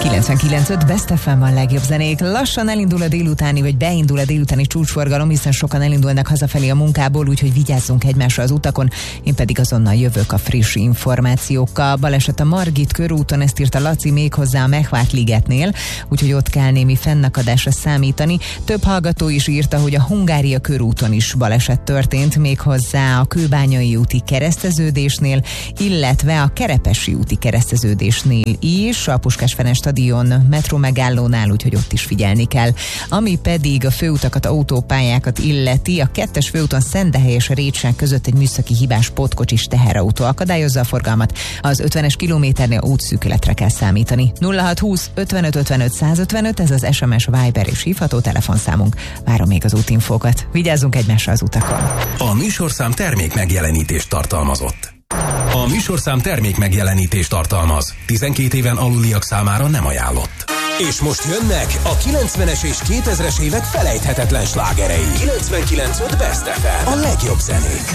99.5 Best FM a legjobb zenék. Lassan elindul a délutáni, vagy beindul a délutáni csúcsforgalom, hiszen sokan elindulnak hazafelé a munkából, úgyhogy vigyázzunk egymásra az utakon. Én pedig azonnal jövök a friss információkkal. Baleset a Margit körúton, ezt írta Laci, méghozzá a Mechvát-ligetnél, úgyhogy ott kell némi fennakadásra számítani. Több hallgató is írta, hogy a Hungária körúton is baleset történt, méghozzá a Kőbányai úti kereszteződésnél, illetve a Kerepesi úti kereszteződésnél is, a Puskás Ferenc stadion metró megállónál, úgyhogy ott is figyelni kell. Ami pedig a főutakat, autópályákat illeti, a 2-es főúton Szendehely és a Rétsák között egy műszaki hibás pótkocsis teherautó akadályozza a forgalmat. Az 50-es kilométernél útszűkületre kell számítani. 0620 55 55 155, ez az SMS, Viber és hívható telefonszámunk. Várom még az útinfókat. Vigyázzunk egymásra az utakon. A műsorszám termék megjelenítést tartalmazott. A műsorszám termék megjelenítést tartalmaz. 12 éven aluliak számára nem ajánlott. És most jönnek a 90-es és 2000-es évek felejthetetlen slágerei. 99.5 Best FM. A legjobb zenék.